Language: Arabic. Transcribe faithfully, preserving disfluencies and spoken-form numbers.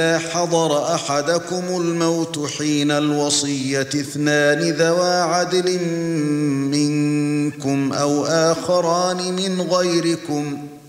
حضر أحدكم الموت حين الوصية اثنان ذوى عدل منكم أو آخران من غيركم